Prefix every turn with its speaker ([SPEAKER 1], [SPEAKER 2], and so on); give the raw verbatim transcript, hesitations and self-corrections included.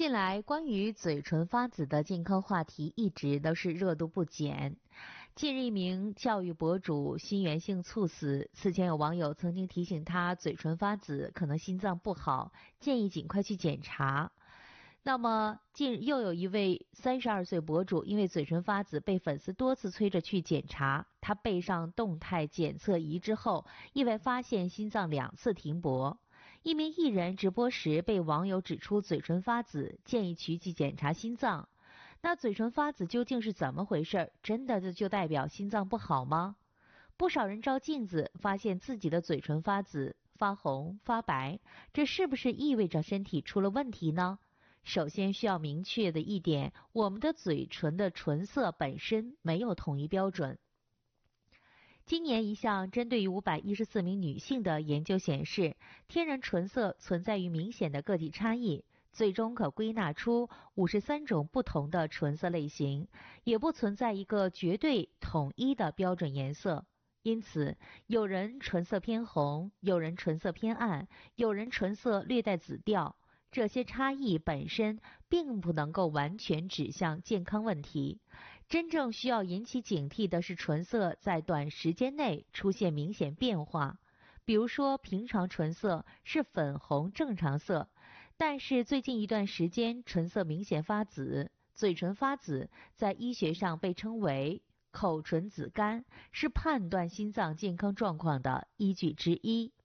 [SPEAKER 1] 近来关于嘴唇发紫的健康话题一直都是热度不减。近日一名教育博主心源性猝死，此前有网友曾经提醒他嘴唇发紫可能心脏不好，建议尽快去检查。那么近日又有一位三十二岁博主因为嘴唇发紫被粉丝多次催着去检查，他背上动态检测仪之后意外发现心脏两次停搏。一名艺人直播时被网友指出嘴唇发紫，建议去检查心脏。那嘴唇发紫究竟是怎么回事？真的就代表心脏不好吗？不少人照镜子发现自己的嘴唇发紫、发红、发白，这是不是意味着身体出了问题呢？首先需要明确的一点，我们的嘴唇的唇色本身没有统一标准。今年一项针对于五百一十四名女性的研究显示，天然唇色存在于明显的个体差异，最终可归纳出五十三种不同的唇色类型，也不存在一个绝对统一的标准颜色。因此，有人唇色偏红，有人唇色偏暗，有人唇色略带紫调。这些差异本身并不能够完全指向健康问题，真正需要引起警惕的是唇色在短时间内出现明显变化。比如说，平常唇色是粉红正常色，但是最近一段时间唇色明显发紫，嘴唇发紫在医学上被称为口唇紫绀，是判断心脏健康状况的依据之一。